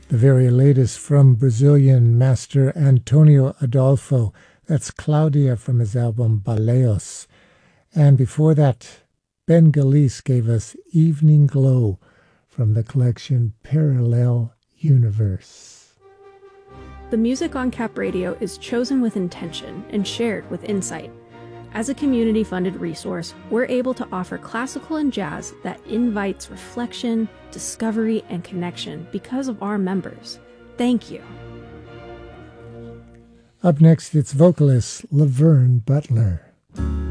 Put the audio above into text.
The very latest from Brazilian master Antonio Adolfo. That's Claudia from his album Baleos. And before that, Ben Galice gave us Evening Glow from the collection Parallel Universe. The music on Cap Radio is chosen with intention and shared with insight. As a community-funded resource, we're able to offer classical and jazz that invites reflection, discovery, and connection because of our members. Thank you. Up next, it's vocalist Laverne Butler.